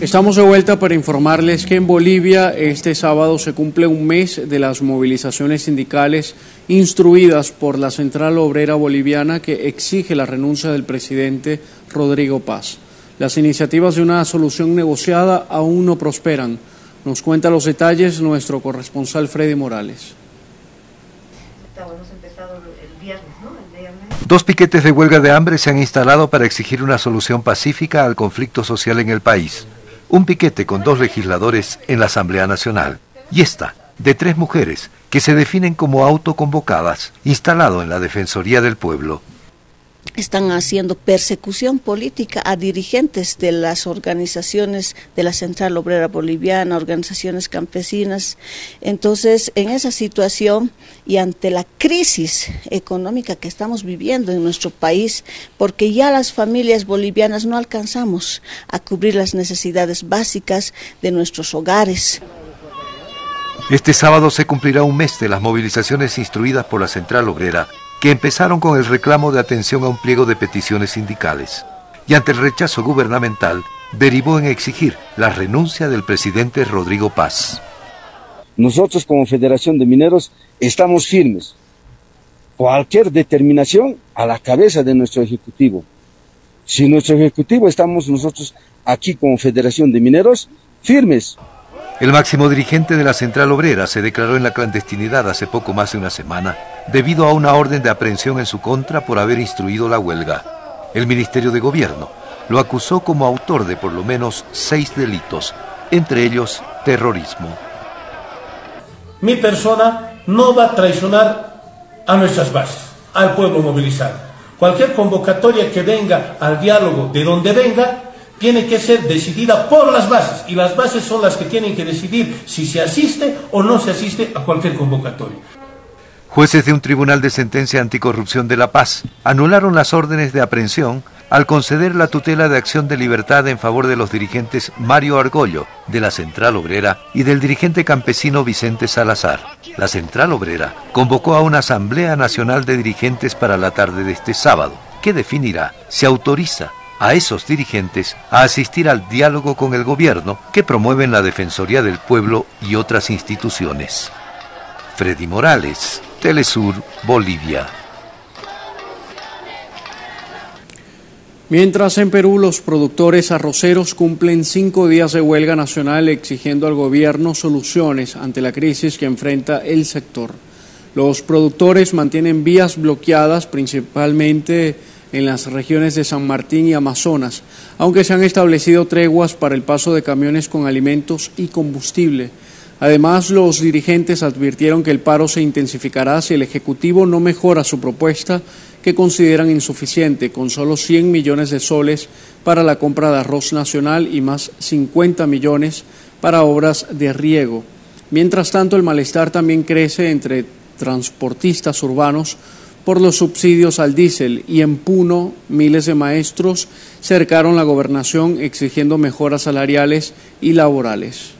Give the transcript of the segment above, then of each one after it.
Estamos de vuelta para informarles que en Bolivia este sábado se cumple un mes de las movilizaciones sindicales instruidas por la Central Obrera Boliviana que exige la renuncia del presidente Rodrigo Paz. Las iniciativas de una solución negociada aún no prosperan. Nos cuenta los detalles nuestro corresponsal Freddy Morales. Dos piquetes de huelga de hambre se han instalado para exigir una solución pacífica al conflicto social en el país. Un piquete con 2 legisladores en la Asamblea Nacional. Y esta, de 3 mujeres, que se definen como autoconvocadas, instalado en la Defensoría del Pueblo. Están haciendo persecución política a dirigentes de las organizaciones de la Central Obrera Boliviana, organizaciones campesinas. Entonces, en esa situación y ante la crisis económica que estamos viviendo en nuestro país, porque ya las familias bolivianas no alcanzamos a cubrir las necesidades básicas de nuestros hogares. Este sábado se cumplirá un mes de las movilizaciones instruidas por la Central Obrera, que empezaron con el reclamo de atención a un pliego de peticiones sindicales, y ante el rechazo gubernamental, derivó en exigir la renuncia del presidente Rodrigo Paz. Nosotros como Federación de Mineros estamos firmes. Cualquier determinación a la cabeza de nuestro Ejecutivo. Si nuestro Ejecutivo estamos nosotros aquí como Federación de Mineros firmes. El máximo dirigente de la Central Obrera se declaró en la clandestinidad hace poco más de una semana debido a una orden de aprehensión en su contra por haber instruido la huelga. El Ministerio de Gobierno lo acusó como autor de por lo menos 6 delitos, entre ellos terrorismo. Mi persona no va a traicionar a nuestras bases, al pueblo movilizado. Cualquier convocatoria que venga al diálogo de donde venga, tiene que ser decidida por las bases, y las bases son las que tienen que decidir si se asiste o no se asiste a cualquier convocatoria. Jueces de un tribunal de sentencia anticorrupción de La Paz anularon las órdenes de aprehensión al conceder la tutela de acción de libertad en favor de los dirigentes Mario Argollo, de la Central Obrera, y del dirigente campesino Vicente Salazar. La Central Obrera convocó a una Asamblea Nacional de Dirigentes para la tarde de este sábado, que definirá si autoriza a esos dirigentes a asistir al diálogo con el gobierno que promueven la Defensoría del Pueblo y otras instituciones. Freddy Morales, Telesur, Bolivia. Mientras en Perú los productores arroceros cumplen 5 días de huelga nacional exigiendo al gobierno soluciones ante la crisis que enfrenta el sector. Los productores mantienen vías bloqueadas principalmente en las regiones de San Martín y Amazonas, aunque se han establecido treguas para el paso de camiones con alimentos y combustible. Además, los dirigentes advirtieron que el paro se intensificará si el Ejecutivo no mejora su propuesta, que consideran insuficiente, con solo 100 millones de soles para la compra de arroz nacional y más 50 millones para obras de riego. Mientras tanto, el malestar también crece entre transportistas urbanos por los subsidios al diésel, y en Puno miles de maestros cercaron la gobernación exigiendo mejoras salariales y laborales.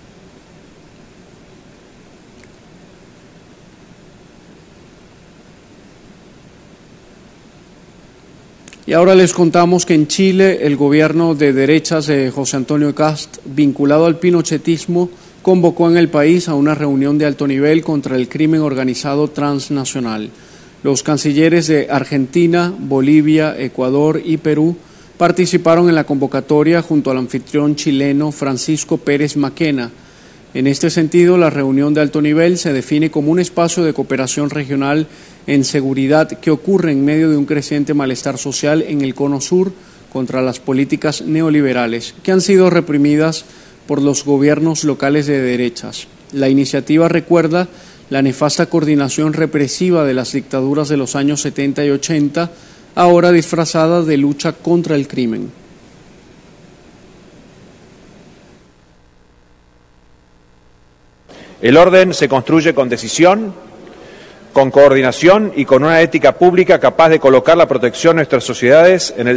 Y ahora les contamos que en Chile el gobierno de derechas de José Antonio Kast, vinculado al pinochetismo, convocó en el país a una reunión de alto nivel contra el crimen organizado transnacional. Los cancilleres de Argentina, Bolivia, Ecuador y Perú participaron en la convocatoria junto al anfitrión chileno Francisco Pérez Maquena. En este sentido, la reunión de alto nivel se define como un espacio de cooperación regional en seguridad que ocurre en medio de un creciente malestar social en el Cono Sur contra las políticas neoliberales que han sido reprimidas por los gobiernos locales de derechas. La iniciativa recuerda la nefasta coordinación represiva de las dictaduras de los años 70 y 80, ahora disfrazada de lucha contra el crimen. El orden se construye con decisión, con coordinación y con una ética pública capaz de colocar la protección de nuestras sociedades en el